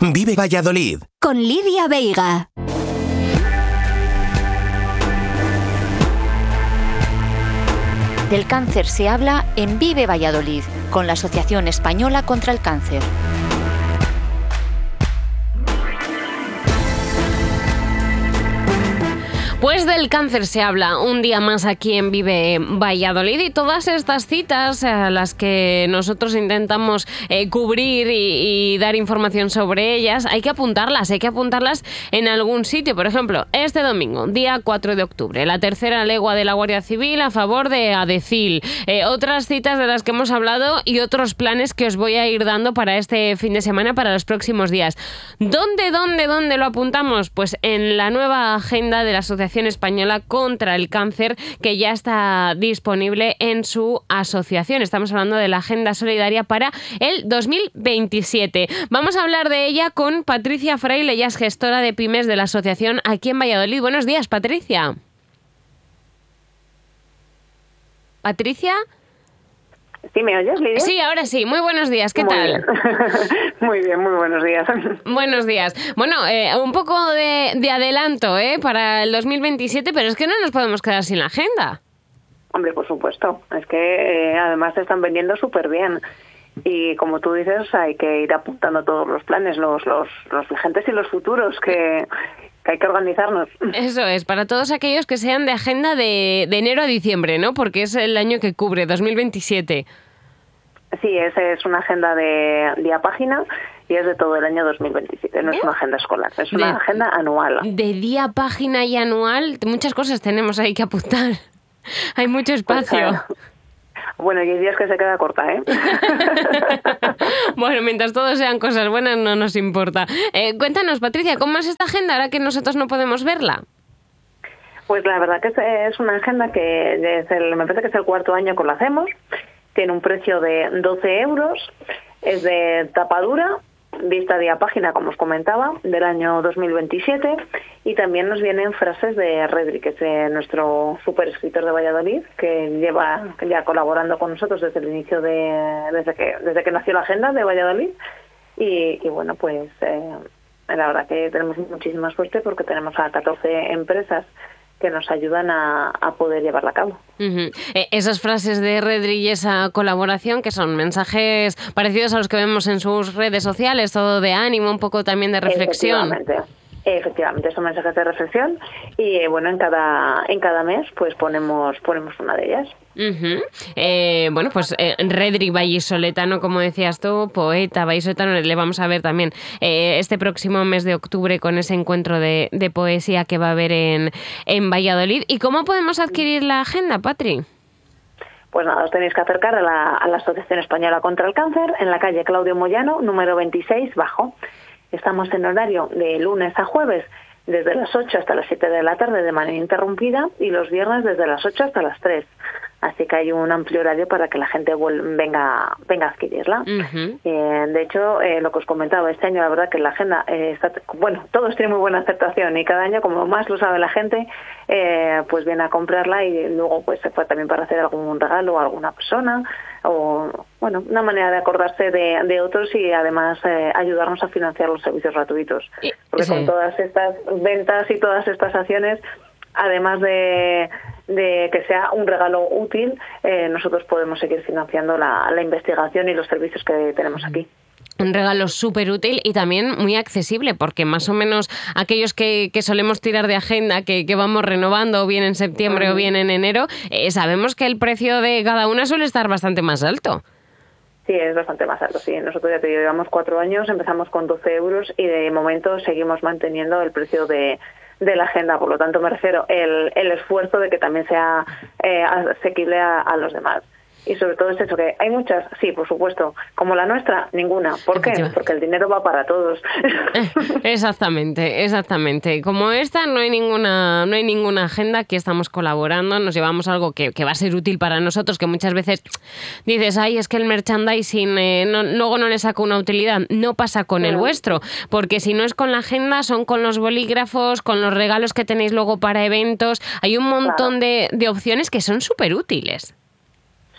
Vive Valladolid. Con Lidia Veiga. Del cáncer se habla en Vive Valladolid, con la Asociación Española contra el Cáncer. Pues del cáncer se habla un día más aquí en Vive Valladolid, y todas estas citas a las que nosotros intentamos cubrir y dar información sobre ellas, hay que apuntarlas en algún sitio. Por ejemplo, este domingo, día 4 de octubre, la tercera legua de la Guardia Civil a favor de Adecil. Otras citas de las que hemos hablado y otros planes que os voy a ir dando para este fin de semana, para los próximos días. ¿Dónde lo apuntamos? Pues en la nueva agenda de la Asociación Española contra el Cáncer, que ya está disponible en su asociación. Estamos hablando de la Agenda Solidaria para el 2027. Vamos a hablar de ella con Patricia Fraile, ella es gestora de pymes de la asociación aquí en Valladolid. Buenos días, Patricia. ¿Patricia? ¿Sí me oyes, Lidia? Sí, ahora sí. Muy buenos días. ¿Qué tal? Bien. Muy bien, muy buenos días. Buenos días. Bueno, un poco de adelanto para el 2027, pero es que no nos podemos quedar sin la agenda. Hombre, por supuesto. Es que además se están vendiendo súper bien. Y como tú dices, hay que ir apuntando todos los planes, los vigentes y los futuros, que hay que organizarnos. Eso es, para todos aquellos que sean de agenda de enero a diciembre, ¿no? Porque es el año que cubre, 2027. Sí, es una agenda de día página y es de todo el año 2027. No es una agenda escolar, es una agenda anual. De día, página y anual, muchas cosas tenemos ahí que apuntar. Hay mucho espacio. Pues, bueno, y hay días que se queda corta, ¿eh? Bueno, mientras todo sean cosas buenas no nos importa. Cuéntanos, Patricia, ¿cómo es esta agenda ahora que nosotros no podemos verla? Pues la verdad que es una agenda que me parece que es el cuarto año que lo hacemos. Tiene un precio de 12 euros, es de tapa dura, vista día página, como os comentaba, del año 2027, y también nos vienen frases de Redri, que es nuestro super escritor de Valladolid, que lleva ya colaborando con nosotros desde el inicio desde que nació la agenda de Valladolid, y bueno, pues la verdad que tenemos muchísima suerte porque tenemos a 14 empresas que nos ayudan a poder llevarla a cabo. Uh-huh. Esas frases de Redri y esa colaboración, que son mensajes parecidos a los que vemos en sus redes sociales, todo de ánimo, un poco también de reflexión. Efectivamente, son mensajes de reflexión y bueno, en cada mes pues ponemos una de ellas. Uh-huh. Bueno, pues Redri vallisoletano, como decías tú, poeta vallisoletano, le vamos a ver también este próximo mes de octubre con ese encuentro de poesía que va a haber en Valladolid. ¿Y cómo podemos adquirir la agenda, Patri? Pues nada, os tenéis que acercar a la Asociación Española contra el Cáncer en la calle Claudio Moyano, número 26, bajo. Estamos en horario de lunes a jueves desde las 8 hasta las 7 de la tarde de manera interrumpida y los viernes desde las 8 hasta las 3. Así que hay un amplio horario para que la gente venga a adquirirla. Uh-huh. De hecho, lo que os comentaba, este año la verdad que la agenda todos tienen muy buena aceptación y cada año, como más lo sabe la gente, pues viene a comprarla y luego pues se fue también para hacer algún regalo a alguna persona o bueno, una manera de acordarse de otros y además ayudarnos a financiar los servicios gratuitos. Porque con todas estas ventas y todas estas acciones, además de que sea un regalo útil, nosotros podemos seguir financiando la investigación y los servicios que tenemos aquí. Un regalo súper útil y también muy accesible, porque más o menos aquellos que solemos tirar de agenda, que vamos renovando, o bien en septiembre o bien en enero, sabemos que el precio de cada una suele estar bastante más alto. Sí, es bastante más alto, sí. Nosotros ya te digo, llevamos 4 años, empezamos con 12 euros y de momento seguimos manteniendo el precio de la agenda, por lo tanto me refiero el esfuerzo de que también sea asequible a los demás. Y sobre todo es eso, que hay muchas, sí, por supuesto, como la nuestra, ninguna. ¿Por qué? Porque el dinero va para todos. Exactamente. Como esta, no hay ninguna agenda, aquí estamos colaborando, nos llevamos algo que va a ser útil para nosotros, que muchas veces dices, ay, es que el merchandising luego no le saco una utilidad. No pasa con el vuestro, porque si no es con la agenda, son con los bolígrafos, con los regalos que tenéis luego para eventos. Hay un montón de opciones que son súper útiles.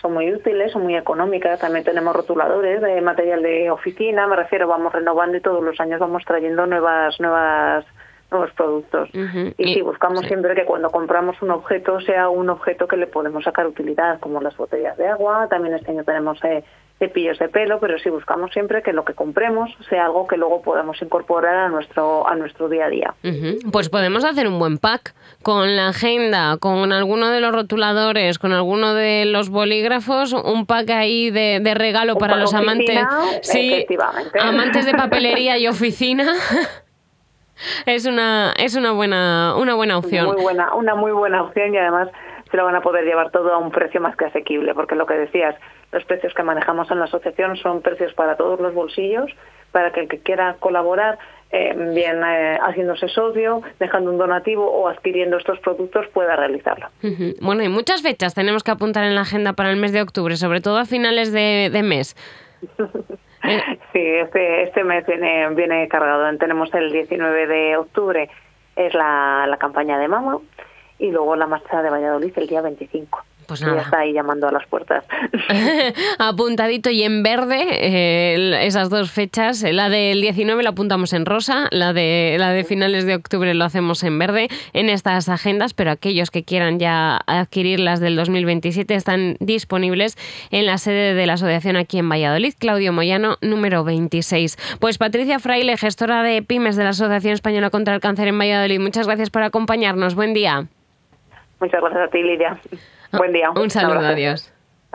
son muy útiles, son muy económicas. También tenemos rotuladores de material de oficina, me refiero, vamos renovando y todos los años vamos trayendo nuevos productos. Y sí, buscamos siempre que cuando compramos un objeto sea un objeto que le podemos sacar utilidad, como las botellas de agua. También este año tenemos cepillos de pelo, pero sí buscamos siempre que lo que compremos sea algo que luego podamos incorporar a nuestro día a día. Pues podemos hacer un buen pack con la agenda, con alguno de los rotuladores, con alguno de los bolígrafos, un pack ahí de regalo para los amantes. Sí, amantes de papelería y oficina. Es una buena opción. Una muy buena opción, y además se lo van a poder llevar todo a un precio más que asequible, porque lo que decías, los precios que manejamos en la asociación son precios para todos los bolsillos, para que el que quiera colaborar, bien haciéndose socio, dejando un donativo o adquiriendo estos productos, pueda realizarlo. Bueno, y muchas fechas tenemos que apuntar en la agenda para el mes de octubre, sobre todo a finales de mes. Sí, este mes viene cargado. Tenemos el 19 de octubre, es la campaña de Mama, y luego la marcha de Valladolid el día 25. Pues nada. Ya está ahí llamando a las puertas. Apuntadito y en verde, esas dos fechas. La del 19 la apuntamos en rosa, la de finales de octubre lo hacemos en verde en estas agendas, pero aquellos que quieran ya adquirir las del 2027 están disponibles en la sede de la asociación aquí en Valladolid, Claudio Moyano, número 26. Pues Patricia Fraile, gestora de pymes de la Asociación Española contra el Cáncer en Valladolid, muchas gracias por acompañarnos. Buen día. Muchas gracias a ti, Lidia. Buen día. Un saludo, adiós.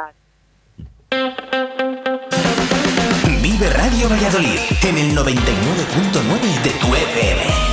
Vive Radio Valladolid en el 99.9 de tu FM.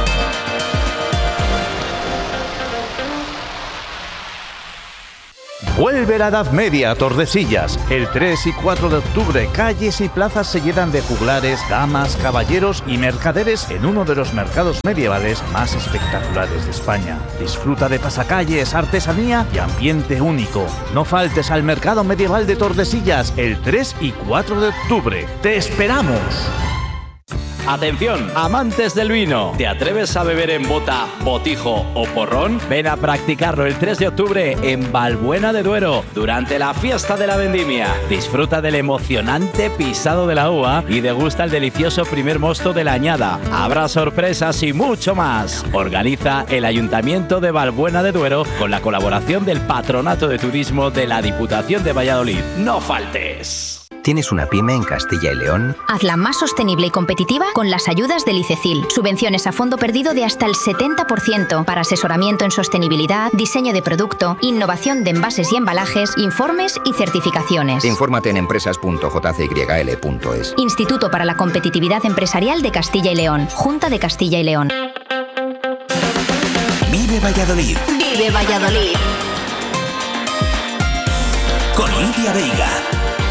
Vuelve la Edad Media a Tordesillas. El 3 y 4 de octubre, calles y plazas se llenan de juglares, damas, caballeros y mercaderes en uno de los mercados medievales más espectaculares de España. Disfruta de pasacalles, artesanía y ambiente único. No faltes al mercado medieval de Tordesillas el 3 y 4 de octubre. ¡Te esperamos! Atención, amantes del vino. ¿Te atreves a beber en bota, botijo o porrón? Ven a practicarlo el 3 de octubre en Valbuena de Duero, durante la fiesta de la vendimia. Disfruta del emocionante pisado de la uva y degusta el delicioso primer mosto de la añada. Habrá sorpresas y mucho más. Organiza el Ayuntamiento de Valbuena de Duero con la colaboración del Patronato de Turismo de la Diputación de Valladolid. ¡No faltes! ¿Tienes una pyme en Castilla y León? Hazla más sostenible y competitiva con las ayudas del ICECIL. Subvenciones a fondo perdido de hasta el 70% para asesoramiento en sostenibilidad, diseño de producto, innovación de envases y embalajes, informes y certificaciones. Infórmate en empresas.jcyl.es. Instituto para la Competitividad Empresarial de Castilla y León. Junta de Castilla y León. Vive Valladolid. Vive Valladolid. Con Lidia Veiga.